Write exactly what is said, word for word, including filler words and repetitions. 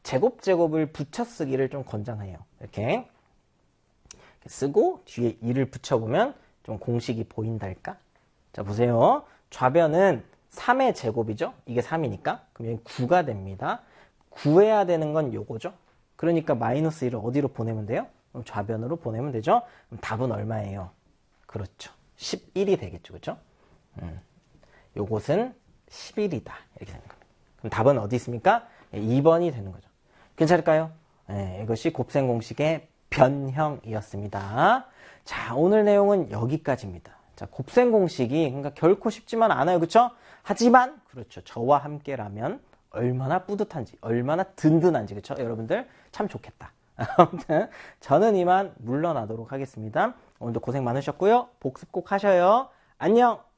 제곱 제곱을 붙여 쓰기를 좀 권장해요. 이렇게 쓰고 뒤에 이를 붙여보면 좀 공식이 보인달까? 자, 보세요. 좌변은 삼의 제곱이죠. 이게 삼이니까. 그럼 여기 구가 됩니다. 구해야 되는 건 요거죠. 그러니까 마이너스 일을 어디로 보내면 돼요? 그럼 좌변으로 보내면 되죠. 그럼 답은 얼마예요? 그렇죠. 십일이 되겠죠. 그렇죠? 음. 요것은 십일이다. 이렇게 되는 겁니다. 그럼 답은 어디 있습니까? 이 번이 되는 거죠. 괜찮을까요? 네, 이것이 곱셈 공식의 변형이었습니다. 자, 오늘 내용은 여기까지입니다. 자, 곱셈 공식이 그러니까 결코 쉽지만 않아요. 그렇죠? 하지만 그렇죠. 저와 함께라면 얼마나 뿌듯한지, 얼마나 든든한지. 그렇죠? 여러분들 참 좋겠다. 아무튼 저는 이만 물러나도록 하겠습니다. 오늘도 고생 많으셨고요. 복습 꼭 하셔요. 안녕.